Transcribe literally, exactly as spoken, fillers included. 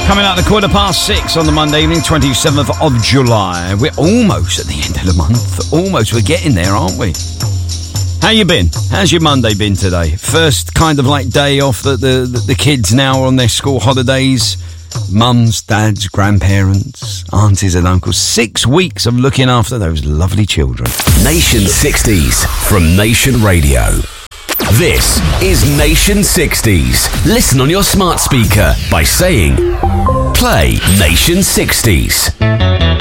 Coming out at the quarter past six on the Monday evening, twenty-seventh of July. We're almost at the end of the month. Almost. We're getting there, aren't we? How you been? How's your Monday been today? First kind of like day off that the, the, the kids now are on their school holidays. Mums, dads, grandparents, aunties and uncles. Six weeks of looking after those lovely children. Nation sixties from Nation Radio. This is Nation sixties. Listen on your smart speaker by saying, play Nation sixties.